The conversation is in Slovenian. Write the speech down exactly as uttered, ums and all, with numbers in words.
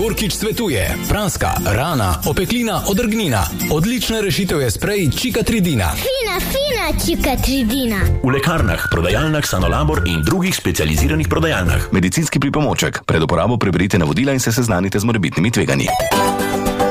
Gorkič svetuje. Praska, rana, opeklina, odrgnina. Odlična rešitev je sprej Čikatridina. Fina, fina Čikatridina. V lekarnah, prodajalnah Sanolabor in drugih specializiranih prodajalnah. Medicinski pripomoček. Pred uporabo preberite navodila in se seznanite z morebitnimi tveganji.